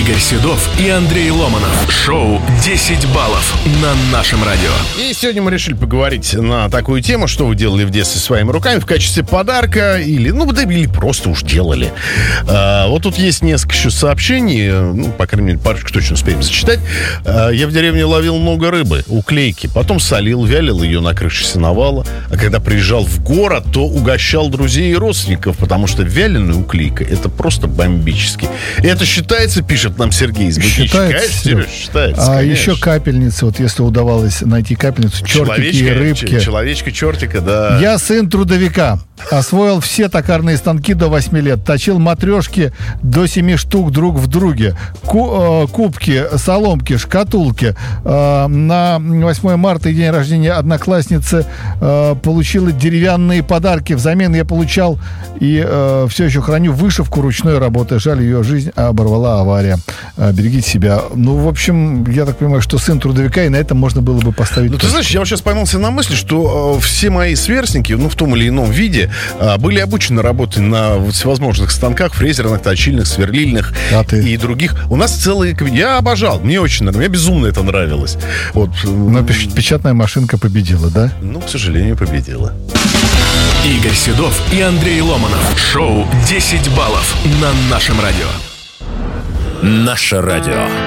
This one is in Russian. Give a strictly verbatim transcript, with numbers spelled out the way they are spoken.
Игорь Седов и Андрей Ломанов. Шоу «десять баллов» на нашем радио. И сегодня мы решили поговорить на такую тему, что вы делали в детстве своими руками в качестве подарка или, ну, да, или просто уж делали. А, вот тут есть несколько еще сообщений, ну, по крайней мере, парочку точно успеем зачитать. А, я в деревне ловил много рыбы, уклейки, потом солил, вялил ее на крыше сеновала, а когда приезжал в город, то угощал друзей и родственников, потому что вяленая уклейка — это просто бомбически. И это считается, пишет нам Сергей из Бытича. Считается, Сереж, считается, а конечно. еще капельницы, вот если удавалось найти капельницу, чертики и рыбки. Человечка, чертика, да. Я сын трудовика. Освоил все токарные станки до восьми лет. Точил матрешки до семи штук друг в друге. Ку- э, кубки, соломки, шкатулки. Э, на восьмое марта и день рождения одноклассницы э, получила деревянные подарки. Взамен я получал и э, все еще храню вышивку ручной работы. Жаль, ее жизнь оборвала авария. Э, берегите себя. Ну, в общем, я так понимаю, что сын трудовика, и на этом можно было бы поставить... Ну, ты знаешь, я вот сейчас поймался на мысли, что э, все мои сверстники, ну, в том или ином виде, э, были обучены работать на всевозможных станках, фрезерных, точильных, сверлильных а ты? и других. У нас целые... Я обожал, мне очень нравилось, мне безумно это нравилось. Вот. Но печатная машинка победила, да? Ну, к сожалению, победила. Игорь Седов и Андрей Ломанов. Шоу «десять баллов» на нашем радио. Наше радио.